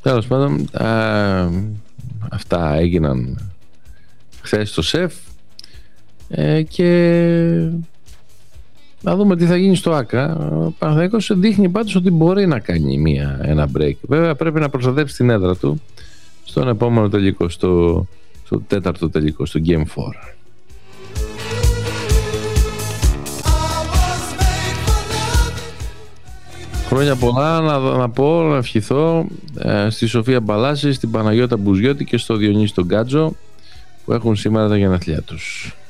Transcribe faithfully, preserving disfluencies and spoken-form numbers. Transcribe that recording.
Τέλος πάντων, α, αυτά έγιναν χθες στο ΣΕΦ ε, και να δούμε τι θα γίνει στο ΆΚΑ. Ο Παναθηναϊκός δείχνει πάντως ότι μπορεί να κάνει μια, ένα break. Βέβαια πρέπει να προστατεύσει την έδρα του στον επόμενο τελικό, στο, στο τέταρτο τελικό, στο Game φορ. Χρόνια πολλά να, να πω, να ευχηθώ ε, στη Σοφία Μπαλάση, στην Παναγιώτα Μπουζιώτη και στο Διονύση τον Γκάτζο που έχουν σήμερα τα γενέθλιά τους.